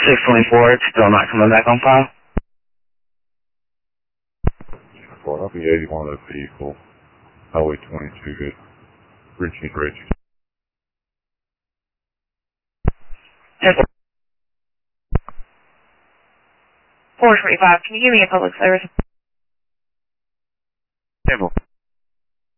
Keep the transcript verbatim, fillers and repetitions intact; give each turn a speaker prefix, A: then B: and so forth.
A: six twenty-four, it's still not coming back on file.
B: I'll be eighty-one of the vehicle, Highway twenty-two at Richie and Reggie.
C: four twenty-five, can you give me a public service?
A: Table.